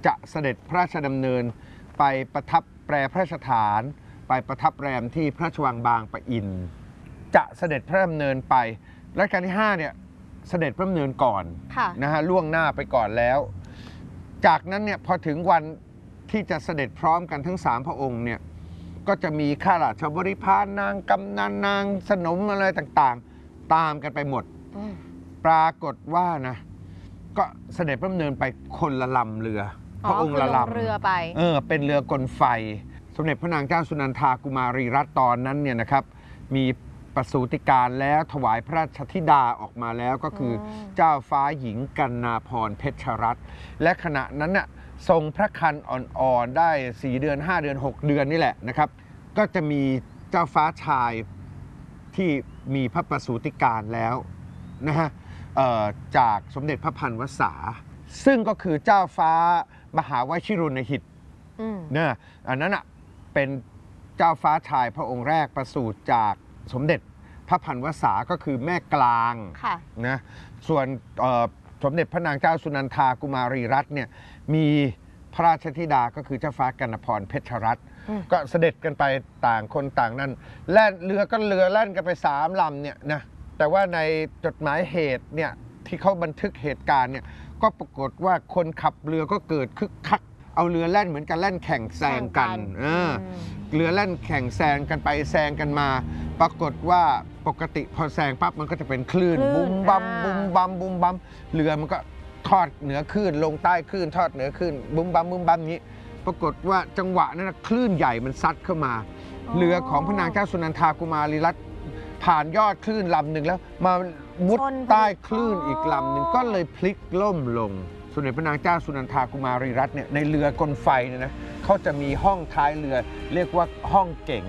จะเสด็จพระราชดำเนินไปประทับแปรพระราชฐานไปประทับแรมที่พระราชวังบางปะอินจะเสด็จพระดำเนินไปรัชกาลที่5เนี่ยเสด็จพระดำเนินก่อนนะฮะล่วงหน้าไปก่อนแล้วจากนั้นเนี่ยพอถึงวันที่จะเสด็จพร้อมกันทั้ง3พระองค์เนี่ยก็จะมีข้าราชบริพารนางกำนันนางสนมอะไรต่างๆตามกันไปหมดปรากฏว่านะก็เสด็จพระดำเนินไปคนละลำเรือพระองค์ละลำเรือไปเป็นเรือกลไฟสมเด็จพระนางเจ้าสุนันทากุมารีรัตน์ตอนนั้นเนี่ยนะครับมีประสูติการแล้วถวายพระราชธิดาออกมาแล้วก็คือเจ้าฟ้าหญิงกันนาภรณ์เพชรรัตน์และขณะนั้นน่ะทรงพระครรภ์อ่อนๆได้4 เดือน5 เดือน6 เดือนนี่แหละนะครับก็จะมีเจ้าฟ้าชายที่มีพระประสูติการแล้วนะฮะจากสมเด็จพระพันวษาซึ่งก็คือเจ้าฟ้ามหาวชิรุณหิตนะอันนั้นอ่ะเป็นเจ้าฟ้าชายพระองค์แรกประสูติจากสมเด็จพระพันวษาก็คือแม่กลางนะส่วนสมเด็จพระนางเจ้าสุนันทากุมารีรัตน์เนี่ยมีพระราชธิดาก็คือเจ้าฟ้ากันนภรณ์เพชรรัตน์ก็เสด็จกันไปต่างคนต่างนั่นแล่นเรือก็เรือแล่นกันไป3 ลำเนี่ยนะแต่ว่าในจดหมายเหตุเนี่ยที่เขาบันทึกเหตุการณ์เนี่ยก็ปรากฏว่าคนขับเรือก็เกิดคึกคักเอาเรือแล่นเหมือนกันแล่นแข่งแซงกันเรือแล่นแข่งแซงกันไปแซงกันมาปรากฏว่าปกติพอแซงปั๊บมันก็จะเป็นคลื่นบุ้มบัมบุ้มบัมบุ้มบัมเรือมันก็ทอดเหนือคลื่นลงใต้คลื่นทอดเหนือคลื่นบุ้มบัมบุ้มบัมนี้ปรากฏว่าจังหวะนั้นคลื่นใหญ่มันซัดเข้ามาเรือของพระนางเจ้าสุนันทากุมารีรัตน์ผ่านยอดคลื่นลำหนึ่งแล้วมามุดใต้คลื่นอีกลำหนึ่งก็เลยพลิกล่มลงสมเด็จพระนางเจ้าสุนันทากุมารีรัตน์เนี่ยในเรือกลไฟเนี่ยนะเขาจะมีห้องท้ายเรือเรียกว่าห้องเก๋ง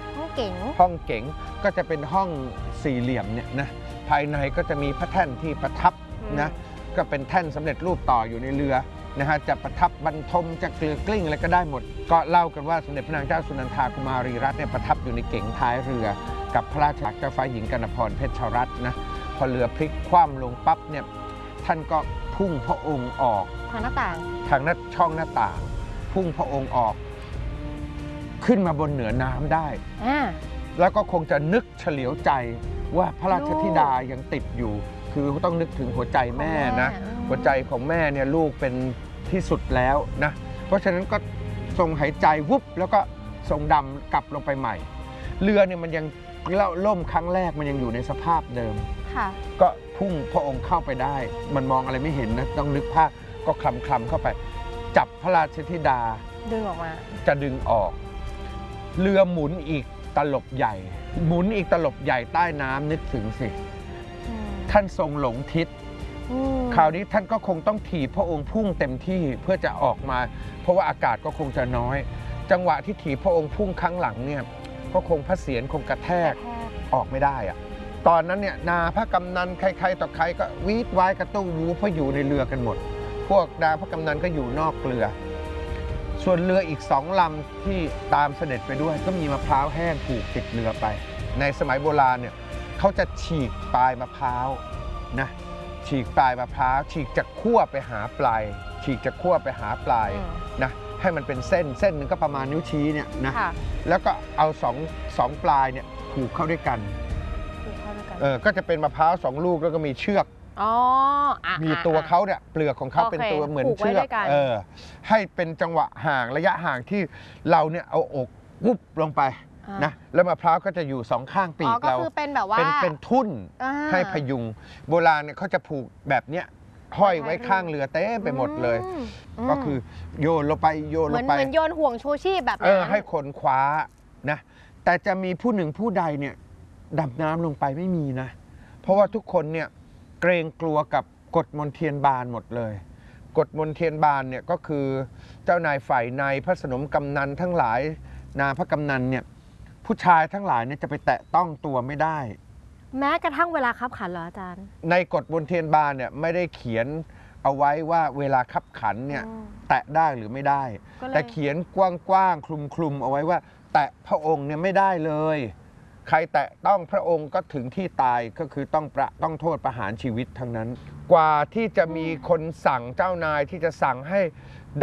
ก็จะเป็นห้อง4 เหลี่ยมเนี่ยนะภายในก็จะมีพระแท่นที่ประทับนะก็เป็นแท่นสำเร็จรูปต่ออยู่ในเรือนะฮะจะประทับบรรทมจะเกลือกลิ้งอะไรก็ได้หมดก็เล่ากันว่าสมเด็จพระนางเจ้าสุนันทากุมารีรัตน์เนี่ยประทับอยู่ในเก๋งท้ายเรือกับพระราชาเจ้าฟ้าหญิงกันนภรณ์เพชรรัตน์นะพอเรือพลิกคว่ำลงปั๊บเนี่ยท่านก็พุ่งพระองค์ออกทางหน้าต่างช่องหน้าต่างพุ่งพระองค์ออกขึ้นมาบนเหนือน้ำได้แล้วก็คงจะนึกเฉลียวใจว่าพระราชธิดายังติดอยู่คือต้องนึกถึงหัวใจแม่นะหัวใจของแม่เนี่ยลูกเป็นที่สุดแล้วนะเพราะฉะนั้นก็ทรงหายใจวุบแล้วก็ทรงดำกลับลงไปใหม่เรือเนี่ยมันยังล่มครั้งแรกมันยังอยู่ในสภาพเดิมก็พุ่งพระองค์เข้าไปได้มันมองอะไรไม่เห็นนะต้องนึกภาพก็คลำเข้าไปจับพระราชธิดาดึงออกมาจะดึงออกเรือหมุนอีกตลบใหญ่หมุนอีกตลบใหญ่ใต้น้ำนึกถึงสิท่านทรงหลงทิศคราวนี้ท่านก็คงต้องถีบพระองค์พุ่งเต็มที่เพื่อจะออกมาเพราะว่าอากาศก็คงจะน้อยจังหวะที่ถีบพระองค์พุ่งครั้งหลังเนี่ยก็คงพระเศียรคงกระแทกออกไม่ได้อะตอนนั้นเนี่ยนาพระกำนันใครๆต่อใครก็วีดวายกระตุ้งวูเพราะอยู่ในเรือกันหมดพวกนาพระกำนันก็อยู่นอกเรือส่วนเรืออีก2 ลำที่ตามเสด็จไปด้วยก็มีมะพร้าวแห้งผูกติดเรือไปในสมัยโบราณเนี่ยเขาจะฉีกปลายมะพร้าวนะฉีกปลายมะพร้าวฉีกจากขั้วไปหาปลายฉีกจากขั้วไปหาปลายนะให้มันเป็นเส้นหนึ่งก็ประมาณนิ้วชี้เนี่ยนะแล้วก็เอาสองปลายเนี่ยผูกเข้าด้วยกันก็จะเป็นมะพร้าว2 ลูกแล้วก็มีเชือกมีตัวเขาเนี่ยเปลือกของเขาเป็นตัวเหมือนเชือกให้เป็นจังหวะห่างระยะห่างที่เราเนี่ยเอาอกวุบลงไปนะแล้วมะพร้าวก็จะอยู่2 ข้างปีกเราเป็นแบบว่าเป็นทุ่นให้พยุงโบราณเนี่ยเขาจะผูกแบบเนี้ยห้อยไว้ข้างเรือเต็มไปหมดเลยก็คือโยนลงไปโยนลงไปเหมือนโยนห่วงชูชีพแบบนั้นให้คนคว้านะแต่จะมีผู้หนึ่งผู้ใดเนี่ยดำน้ำลงไปไม่มีนะเพราะว่าทุกคนเนี่ยเกรงกลัวกับกฎมนเทียนบานหมดเลยกฎมนเทียนบานเนี่ยก็คือเจ้านายฝ่ายในพระสนมกำนันทั้งหลายนาพระกำนันเนี่ยผู้ชายทั้งหลายเนี่ยจะไปแตะต้องตัวไม่ได้แม้กระทั่งเวลาคับขันเหรออาจารย์ในกฎมนเทียนบานเนี่ยไม่ได้เขียนเอาไว้ว่าเวลาคับขันเนี่ยแตะได้หรือไม่ได้แต่เขียนกว้างๆคลุมเอาไว้ว่าแตะพระองค์เนี่ยไม่ได้เลยใครแตะต้องพระองค์ก็ถึงที่ตายก็คือต้องโทษประหารชีวิตทั้งนั้นกว่าที่จะมีคนสั่งเจ้านายที่จะสั่งให้